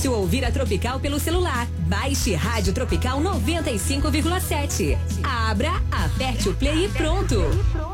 Ouvir a Tropical pelo celular. Baixe Rádio Tropical 95,7. Abra, aperte o play e pronto.